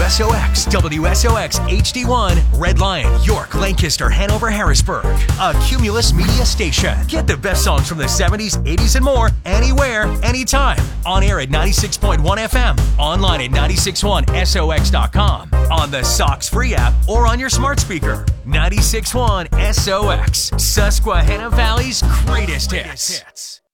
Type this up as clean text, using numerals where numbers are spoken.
WSOX, WSOX HD1, Red Lion, York, Lancaster, Hanover, Harrisburg. A Cumulus Media station. Get the best songs from the 70s, 80s, and more anywhere, anytime. On air at 96.1 FM, online at 961sox.com, on the Sox free app, or on your smart speaker. 96.1 SOX, Susquehanna Valley's greatest hits.